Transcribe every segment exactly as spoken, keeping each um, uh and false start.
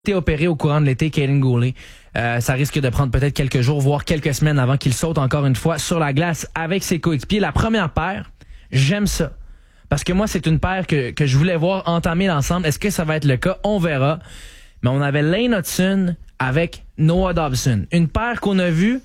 été opéré au courant de l'été, Kaiden Guhle. Euh, ça risque de prendre peut-être quelques jours, voire quelques semaines avant qu'il saute encore une fois sur la glace avec ses coéquipiers. La première paire, j'aime ça. Parce que moi, c'est une paire que, que je voulais voir entamer l'ensemble. Est-ce que ça va être le cas? On verra. Mais on avait Lane Hutson avec Noah Dobson. Une paire qu'on a vue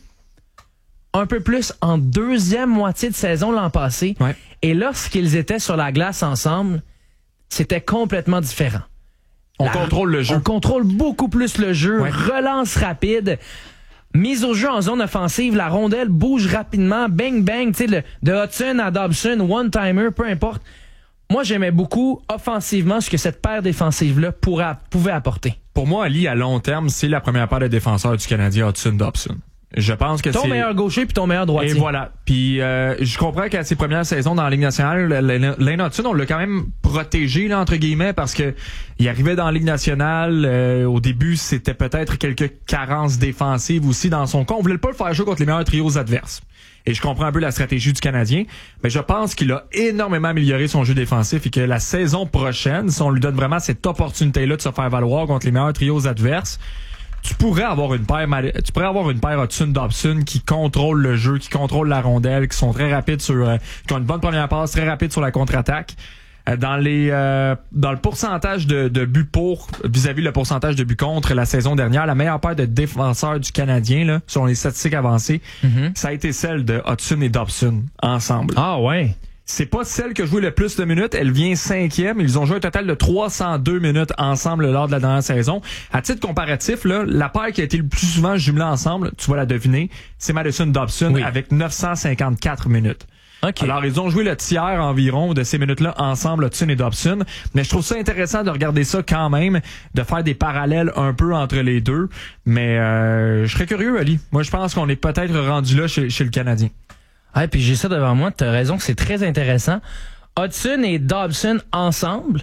un peu plus en deuxième moitié de saison l'an passé. Ouais. Et lorsqu'ils étaient sur la glace ensemble, c'était complètement différent. On La, contrôle le jeu. On contrôle beaucoup plus le jeu. Ouais. Relance rapide. Mise au jeu en zone offensive. La rondelle bouge rapidement. Bang, bang. Tu sais, le, de Hudson à Dobson, one-timer, peu importe. Moi, j'aimais beaucoup offensivement ce que cette paire défensive-là pourrait, pouvait apporter. Pour moi, Ali, à long terme, c'est la première paire de défenseurs du Canadien, Hudson-Dobson. Je pense que ton c'est... Ton meilleur gaucher puis ton meilleur droitier. Et voilà. Puis euh, je comprends qu'à ses premières saisons dans la Ligue nationale, Lane Hutson, on l'a quand même protégé, là, entre guillemets, parce que il arrivait dans la Ligue nationale. Euh, au début, c'était peut-être quelques carences défensives aussi dans son cas. On voulait pas le faire jouer contre les meilleurs trios adverses. Et je comprends un peu la stratégie du Canadien, mais je pense qu'il a énormément amélioré son jeu défensif et que la saison prochaine, si on lui donne vraiment cette opportunité-là de se faire valoir contre les meilleurs trios adverses, tu pourrais avoir une paire, tu pourrais avoir une paire Hudson-Dobson qui contrôle le jeu, qui contrôle la rondelle, qui sont très rapides sur, euh, qui ont une bonne première passe, très rapide sur la contre-attaque. Euh, dans les, euh, dans le pourcentage de, de buts pour vis-à-vis le pourcentage de buts contre la saison dernière, la meilleure paire de défenseurs du Canadien, là, selon les statistiques avancées, mm-hmm. ça a été celle de Hudson et Dobson ensemble. Ah ouais. C'est pas celle qui a joué le plus de minutes. Elle vient cinquième. Ils ont joué un total de trois cent deux minutes ensemble lors de la dernière saison. À titre comparatif, là, la paire qui a été le plus souvent jumelée ensemble, tu vas la deviner, c'est Matheson-Dobson oui. avec neuf cent cinquante-quatre minutes. Okay. Alors, ils ont joué le tiers environ de ces minutes-là ensemble, Hudson et Dobson. Mais je trouve ça intéressant de regarder ça quand même, de faire des parallèles un peu entre les deux. Mais euh, je serais curieux, Ali. Moi, je pense qu'on est peut-être rendu là chez, chez le Canadien. Ah, puis j'ai ça devant moi, t'as raison, c'est très intéressant. Hudson et Dobson ensemble,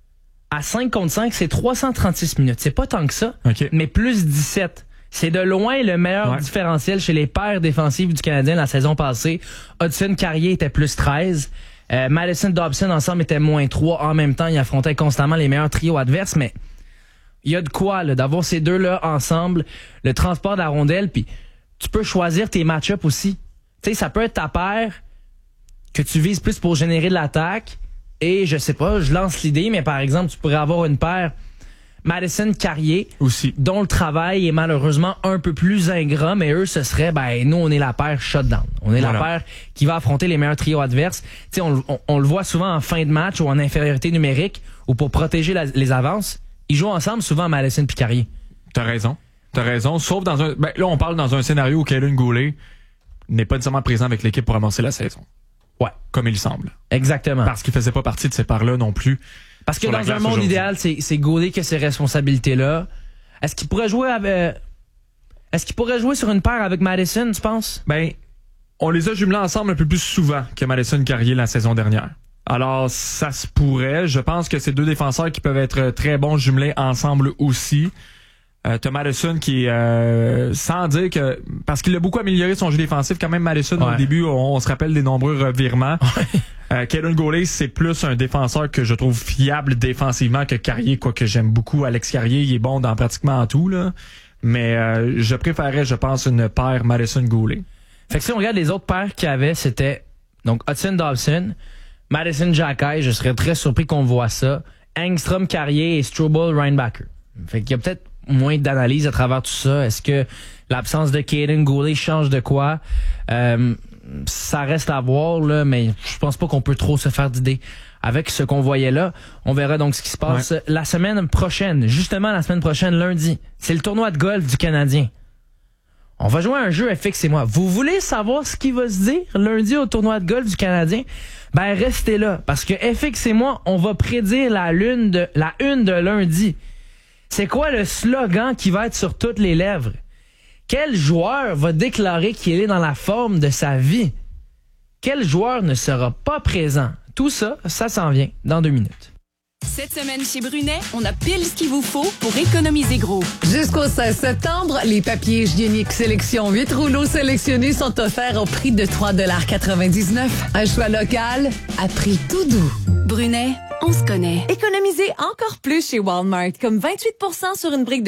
à cinq contre cinq, c'est trois cent trente-six minutes. C'est pas tant que ça, okay. mais plus dix-sept. C'est de loin le meilleur ouais. différentiel chez les paires défensives du Canadien la saison passée. Hudson-Carrier était plus treize. Euh, Matheson-Dobson ensemble était moins trois. En même temps, ils affrontaient constamment les meilleurs trios adverses, mais il y a de quoi là, d'avoir ces deux-là ensemble, le transport de la rondelle, puis tu peux choisir tes match-ups aussi. Tu sais, ça peut être ta paire que tu vises plus pour générer de l'attaque. Et je sais pas, je lance l'idée, mais par exemple, tu pourrais avoir une paire Matheson-Carrier aussi, dont le travail est malheureusement un peu plus ingrat, mais eux, ce serait, ben, nous, on est la paire shutdown. On est voilà. la paire qui va affronter les meilleurs trios adverses. Tu sais, on, on, on le voit souvent en fin de match ou en infériorité numérique ou pour protéger la, les avances. Ils jouent ensemble souvent Matheson puis Carrier. T'as raison. T'as raison. Sauf dans un, ben, là, on parle dans un scénario où Kaiden Guhle n'est pas nécessairement présent avec l'équipe pour amorcer la saison. Ouais. Comme il semble. Exactement. Parce qu'il faisait pas partie de ces paires-là non plus. Parce que dans un monde idéal, c'est, c'est Guhle qui a ces responsabilités-là. Est-ce qu'il pourrait jouer avec, euh, est-ce qu'il pourrait jouer sur une paire avec Matheson, tu penses? Ben, on les a jumelés ensemble un peu plus souvent que Matheson-Carrier la saison dernière. Alors, ça se pourrait. Je pense que c'est deux défenseurs qui peuvent être très bons jumelés ensemble aussi. Euh, t'as Matheson qui est euh, sans dire que parce qu'il a beaucoup amélioré son jeu défensif quand même. Matheson ouais. au début on, on se rappelle des nombreux revirements. Ouais. euh, Kaiden Guhle c'est plus un défenseur que je trouve fiable défensivement que Carrier, quoi que j'aime beaucoup. Alex Carrier il est bon dans pratiquement tout là, mais euh, je préférais je pense une paire Matheson-Guhle. Fait que si on regarde les autres paires qu'il y avait, c'était donc Hudson-Dobson, Matheson-Xhekaj, je serais très surpris qu'on voit ça, Engstrom-Carrier et Struble-Reinbacher. Fait qu'il y a peut-être moins d'analyse à travers tout ça. Est-ce que l'absence de Kaiden Guhle change de quoi? Euh, ça reste à voir, là, mais je pense pas qu'on peut trop se faire d'idées avec ce qu'on voyait là. On verra donc ce qui se passe ouais. la semaine prochaine. Justement, la semaine prochaine, lundi. C'est le tournoi de golf du Canadien. On va jouer à un jeu F X et moi. Vous voulez savoir ce qui va se dire lundi au tournoi de golf du Canadien? Ben, restez là. Parce que F X et moi, on va prédire la lune de, la une de lundi. C'est quoi le slogan qui va être sur toutes les lèvres? Quel joueur va déclarer qu'il est dans la forme de sa vie? Quel joueur ne sera pas présent? Tout ça, ça s'en vient dans deux minutes. Cette semaine chez Brunet, on a pile ce qu'il vous faut pour économiser gros. Jusqu'au seize septembre, les papiers hygiéniques sélection huit rouleaux sélectionnés sont offerts au prix de trois dollars quatre-vingt-dix-neuf. Un choix local à prix tout doux. Brunet, on se connaît. Économisez encore plus chez Walmart, comme vingt-huit pour cent sur une brique de